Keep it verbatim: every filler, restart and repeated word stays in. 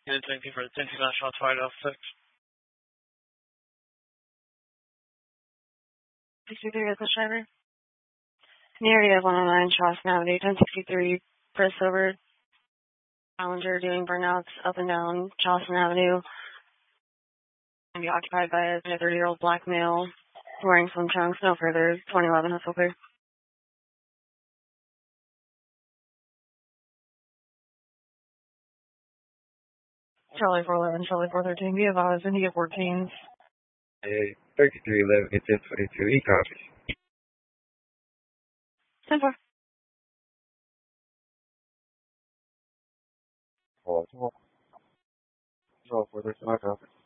And thank you for the International Flight of six. sixty-three at the Shiner. Near area one oh nine, Charleston Avenue, ten sixty-three, press over. Challenger doing burnouts up and down Charleston Avenue. And be occupied by a thirty-year-old black male wearing swim trunks. No further. twenty eleven, Hustle clear. Charlie four eleven, Charlie four thirteen, be advised, India fourteen. Hey, thirty-three eleven, get ten twenty-two, he copies. ten four. Oh, oh, oh, for this, my copy.